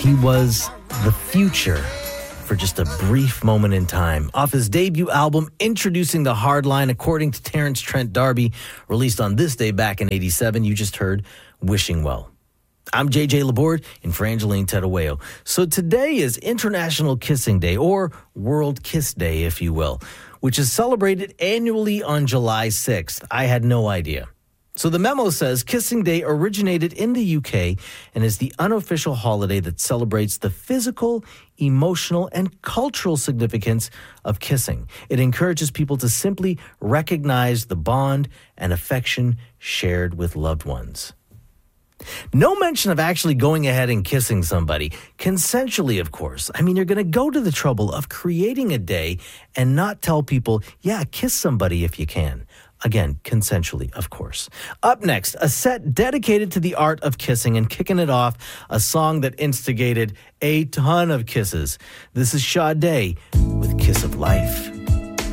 He was the future for just a brief moment in time. Off his debut album, Introducing the Hardline, according to Terence Trent D'Arby, released on this day back in 87, you just heard Wishing Well. I'm JJ Laborde in for Angeline Tedaweo. So today is International Kissing Day, or World Kiss Day, if you will, which is celebrated annually on July 6th. I had no idea. So the memo says Kissing Day originated in the UK and is the unofficial holiday that celebrates the physical, emotional, and cultural significance of kissing. It encourages people to simply recognize the bond and affection shared with loved ones. No mention of actually going ahead and kissing somebody, consensually, of course. I mean, you're going to go to the trouble of creating a day and not tell people, yeah, kiss somebody if you can. Again, consensually, of course. Up next, a set dedicated to the art of kissing, and kicking it off, a song that instigated a ton of kisses. This is Sade with Kiss of Life.